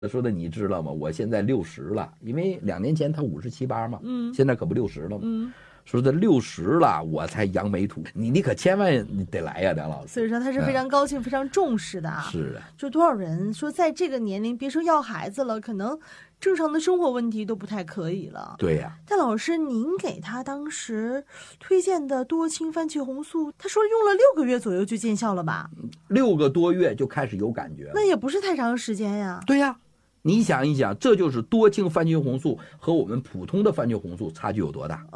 说的你知道吗？我现在60了，因为2年前他57、8嘛，现在可不60了嘛。说这60了，我才扬眉吐，你可千万你得来呀，梁老师。 所以说他是非常高兴、非常重视的啊。 是啊， 就多少人说在这个年龄，别说要孩子了，可能正常的生活问题都不太可以了。 对呀。 但老师，您给他当时推荐的多氢番茄红素，他说用了6个月左右就见效了吧 ？6个多月就开始有感觉了， 那也不是太长时间呀。 对呀。你想一想，这就是多氢番茄红素和我们普通的番茄红素差距有多大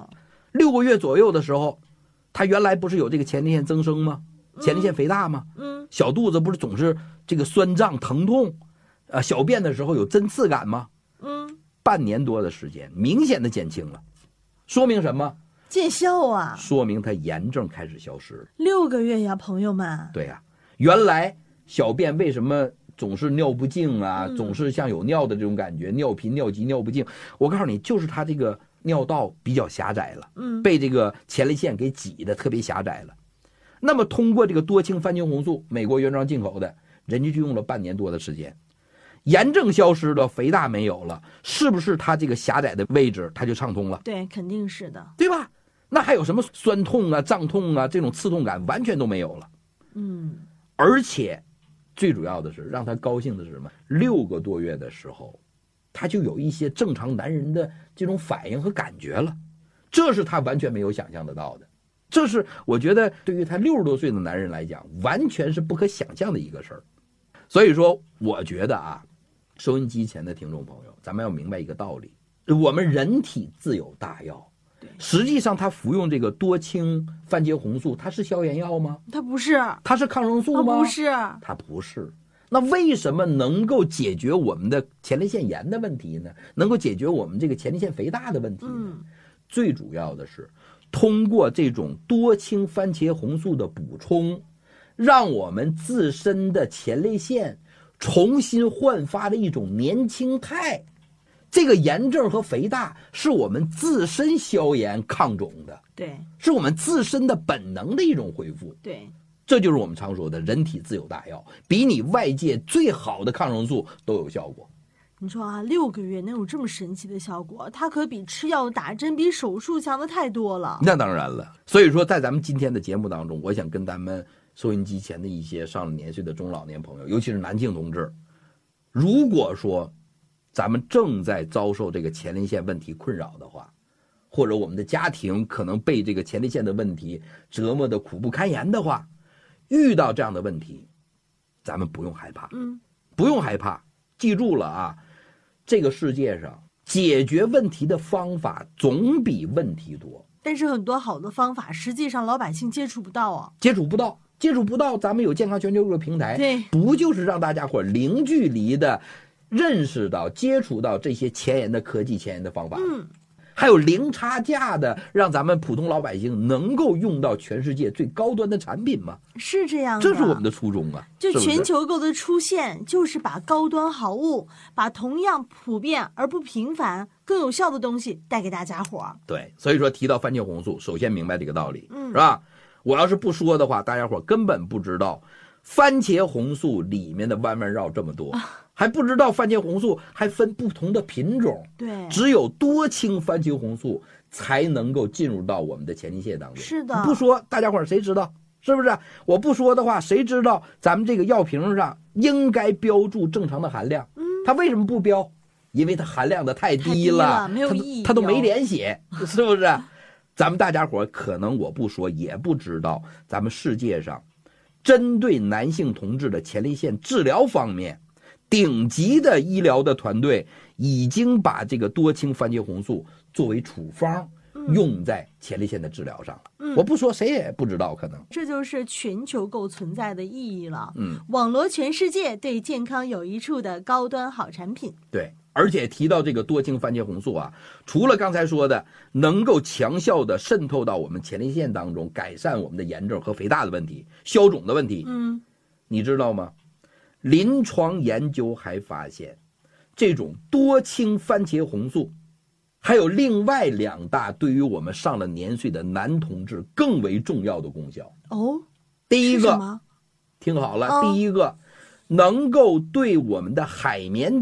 ？6个月左右的时候，他原来不是有这个前列腺增生吗？前列腺肥大吗？小肚子不是总是这个酸胀疼痛，小便的时候有针刺感吗？半年多的时间，明显的减轻了，说明什么？ 见效啊！ 说明他炎症开始消失了。 6个月呀，朋友们。 对呀，原来小便为什么总是尿不尽啊，总是像有尿的这种感觉，尿频、尿急、尿不尽。我告诉你，就是他这个尿道比较狭窄了，被这个前列腺给挤得特别狭窄了。那么通过这个多氢番茄红素，美国原装进口的，人家就用了半年多的时间，炎症消失了，肥大没有了，是不是他这个狭窄的位置它就畅通了？ 对，肯定是的， 对吧？那还有什么酸痛啊、胀痛啊这种刺痛感完全都没有了。而且最主要的是让他高兴的是什么？6个多月的时候，他就有一些正常男人的这种反应和感觉了，这是他完全没有想象得到的。这是我觉得对于他60多岁的男人来讲，完全是不可想象的一个事儿。所以说，我觉得啊，收音机前的听众朋友，咱们要明白一个道理：我们人体自有大药。实际上，他服用这个多氢番茄红素，它是消炎药吗？ 它不是。 它是抗生素吗？ 它不是。 它不是。那为什么能够解决我们的前列腺炎的问题呢？能够解决我们这个前列腺肥大的问题呢？最主要的是通过这种多氢番茄红素的补充，让我们自身的前列腺重新焕发了一种年轻态。这个炎症和肥大是我们自身消炎抗肿的， 对， 是我们自身的本能的一种恢复， 对， 这就是我们常说的人体自有大药，比你外界最好的抗生素都有效果。 你说啊，6个月能有这么神奇的效果，它可比吃药打针、比手术强的太多了。 那当然了，所以说在咱们今天的节目当中，我想跟咱们收音机前的一些上了年岁的中老年朋友，尤其是男性同志，如果说咱们正在遭受这个前列腺问题困扰的话，或者我们的家庭可能被这个前列腺的问题折磨的苦不堪言的话，遇到这样的问题，咱们不用害怕，不用害怕，记住了啊，这个世界上解决问题的方法总比问题多， 但是很多好的方法，实际上老百姓接触不到啊， 接触不到。咱们有健康全球这个平台， 对， 不就是让大家伙零距离的认识到、接触到这些前沿的科技、前沿的方法，还有零差价的，让咱们普通老百姓能够用到全世界最高端的产品吗？ 是这样的， 这是我们的初衷啊！ 就全球购的出现，就是把高端好物，把同样普遍而不平凡、更有效的东西带给大家伙。 对，所以说提到番茄红素，首先明白这个道理，是吧？我要是不说的话，大家伙根本不知道番茄红素里面的弯弯绕这么多。还不知道番茄红素还分不同的品种， 对， 只有多氢番茄红素才能够进入到我们的前列腺当中。 是的， 不说大家伙谁知道？是不是？我不说的话，谁知道咱们这个药瓶上应该标注正常的含量？它为什么不标？因为它含量的太低了， 没有意义， 它都没脸写，是不是？咱们大家伙可能我不说也不知道，咱们世界上针对男性同志的前列腺治疗方面，顶级的医疗的团队已经把这个多氢番茄红素作为处方用在前列腺的治疗上了。我不说谁也不知道，可能这就是全球购存在的意义了。网罗全世界对健康有益处的高端好产品。 对，而且提到这个多氢番茄红素啊，除了刚才说的能够强效的渗透到我们前列腺当中，改善我们的炎症和肥大的问题、消肿的问题，你知道吗？临床研究还发现，这种多氢番茄红素还有另外2大对于我们上了年岁的男同志更为重要的功效。 哦， 第一个，听好了，第一个能够对我们的海绵